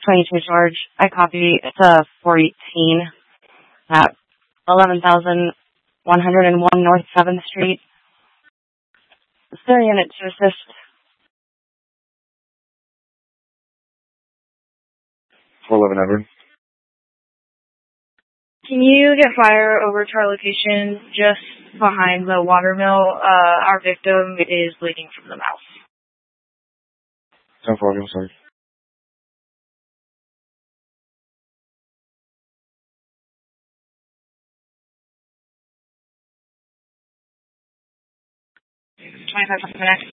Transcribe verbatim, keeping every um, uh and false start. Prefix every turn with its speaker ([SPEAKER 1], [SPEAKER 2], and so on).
[SPEAKER 1] twenty-two George. I copy. It's a four eighteen at eleven thousand one hundred one North seventh Street. Is there a unit to assist?
[SPEAKER 2] four eleven Edward.
[SPEAKER 3] Can you get fire over to our location just behind the water mill? Uh, our victim is bleeding from the mouth.
[SPEAKER 2] ten four, I'm sorry.
[SPEAKER 3] twenty-five minutes.